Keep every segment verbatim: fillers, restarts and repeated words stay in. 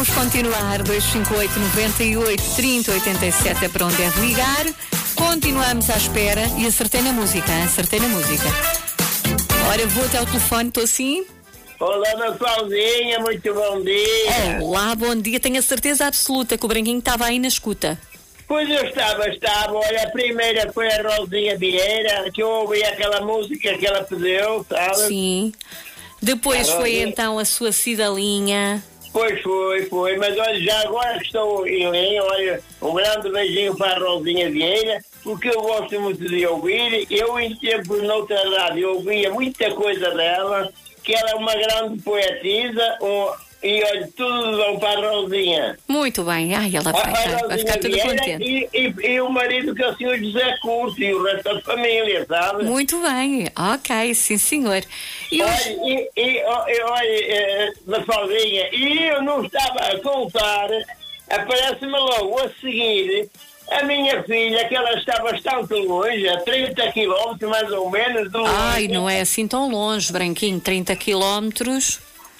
Vamos continuar, dois cinco oito, nove oito, três zero oito sete é para onde deve ligar. Continuamos à espera e acertei na música, hein? acertei na música. Ora, vou até ao telefone, estou assim. Olá, Ana Paulinha, muito bom dia. Olá, bom dia, tenho a certeza absoluta que o Branquinho estava aí na escuta. Pois eu estava, estava, olha, a primeira foi a Rosinha Vieira, que eu ouvi aquela música que ela pediu, sabe? Sim. Depois foi então a sua Cidalinha. Pois foi, foi, mas olha, já agora que estou em linha, olha, um grande beijinho para a Rosinha Vieira, porque eu gosto muito de ouvir. Eu, em tempos, noutra rádio, ouvia muita coisa dela, que ela é uma grande poetisa, um, e olha, tudo bom para a Rosinha. Muito bem, ai, ela vai, vai, vai ficar toda contente. E, e, e o marido que é o senhor José Curto e o resto da família, sabe? Muito bem, ok, sim senhor. E olha, hoje... e, e, olha, da Paulinha, e eu não estava a contar, aparece-me logo a seguir a minha filha, que ela está bastante longe, a trinta quilómetros mais ou menos. Do Ai, não é assim tão longe, Branquinho, trinta quilómetros.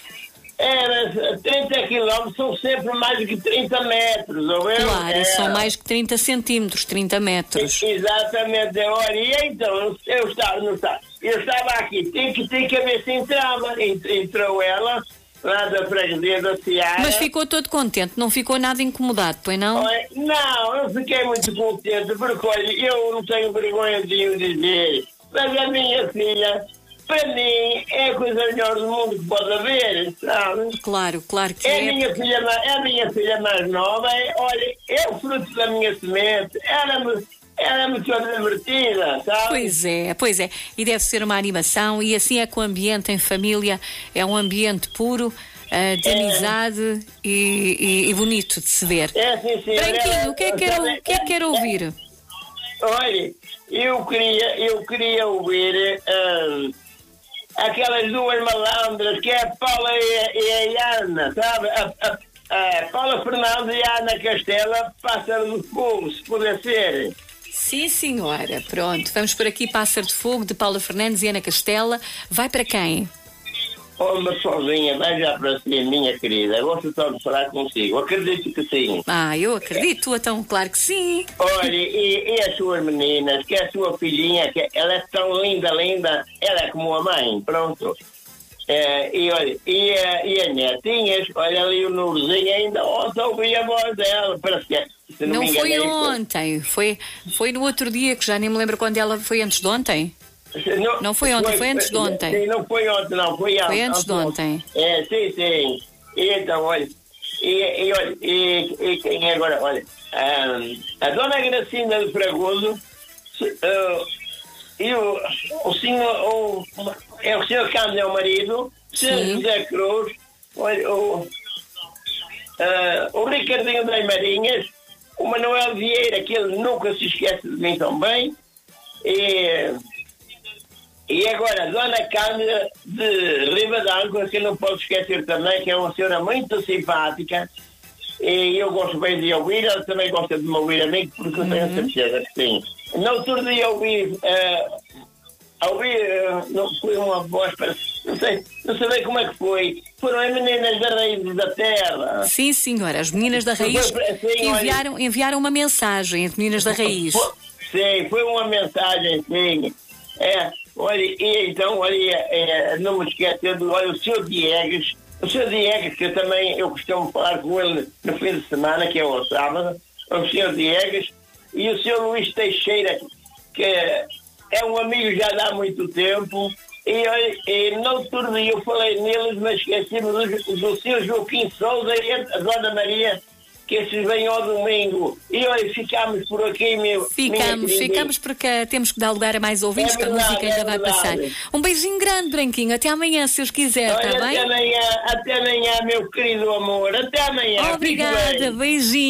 Era trinta quilómetros, são sempre mais do que trinta metros, ou eu? Claro, é. são mais que trinta centímetros, trinta metros. Exatamente, olha, e então, eu estava, não estava, eu estava aqui, tem que, tem que ver se entrava, entrou ela, lá da freguesia da Seara. Mas ficou todo contente, não ficou nada incomodado, pois não? Olha, não, eu fiquei muito contente, porque olha, eu não tenho vergonha de o dizer, mas a minha filha... Para mim, é a coisa melhor do mundo que pode haver, sabe? Claro, claro que é. é. A minha filha, é a minha filha mais nova, é, olha, é o fruto da minha semente, era-me era toda divertida, sabe? Pois é, pois é. E deve ser uma animação, e assim é que o ambiente em família é um ambiente puro, uh, de é. amizade e, e, e bonito de se ver. É, sim, sim. Branquinho, o que é que quer, o que é que quer ouvir? Olha, eu queria, eu queria ouvir... Uh, aquelas duas malandras, que é a Paula e, e a Ana, sabe? A, a, a Paula Fernandes e a Ana Castela, Pássaro de Fogo, se puder ser. Sim, senhora. Pronto, vamos por aqui, Pássaro de Fogo, de Paula Fernandes e Ana Castela. Vai para quem? Oh, mas sozinha, vai já para si, minha querida. Eu gosto só de falar consigo. Acredito que sim. Ah, eu acredito, então, claro que sim. Olha, e, e as suas meninas, que é a sua filhinha, que ela é tão linda, linda, ela é como a mãe, pronto. É, e olha, e a, e a netinhas, olha ali o Nurzinho, ainda ontem ouvi a voz dela, parece que, se não, não me enganei, foi ontem, foi, foi no outro dia, que já nem me lembro quando ela foi, antes de ontem. Não, não foi ontem, foi, foi antes de ontem. Sim, não foi ontem, não, foi antes. Foi antes de ontem. É, sim, sim. E então, olha, e, e olha, e, e quem é agora, olha, a, a dona Gracinda de Fragoso, uh, e o, o senhor, o, é o senhor Cândido, é o marido, o senhor José Cruz, olha, o, uh, o Ricardinho das Marinhas, o Manuel Vieira, que ele nunca se esquece de mim também, e... E agora, a Dona Cândida de Ribadavia, que eu não posso esquecer também, que é uma senhora muito simpática, e eu gosto bem de ouvir, ela também gosta de me ouvir a mim, porque eu tenho uhum. certeza que sim. No outro dia ouvi, uh, ouvi, uh, não foi uma voz, para, não sei, não sei bem como é que foi, foram as meninas da Raiz da Terra. Sim, senhora, as meninas da Raiz sim, enviaram, enviaram uma mensagem, as meninas da Raiz. Foi, sim, foi uma mensagem, sim. É, olha, e então, olha, é, não me esquecendo, olha, o senhor Diegues, o senhor Diegues, que eu também, eu costumo falar com ele no fim de semana, que é o sábado, o senhor Diegues, e o senhor Luís Teixeira, que é, é um amigo já há muito tempo, e, olha, e no outro dia eu falei neles, mas esqueci-me do, do senhor Joaquim Souza e a dona Maria, que esses vêm ao domingo. E olha, ficamos por aqui, meu. Ficamos, ficamos porque temos que dar lugar a mais ouvintes, é verdade, que a música ainda é vai passar. Um beijinho grande, Branquinho. Até amanhã, se os quiser, está bem? Até amanhã, até amanhã, meu querido amor. Até amanhã. Obrigada, beijinho.